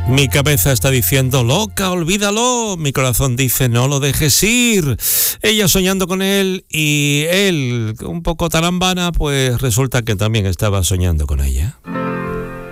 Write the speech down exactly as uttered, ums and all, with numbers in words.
Mi cabeza está diciendo, loca, olvídalo. Mi corazón dice, no lo dejes ir. Ella soñando con él y él, un poco tarambana, pues resulta que también estaba soñando con ella.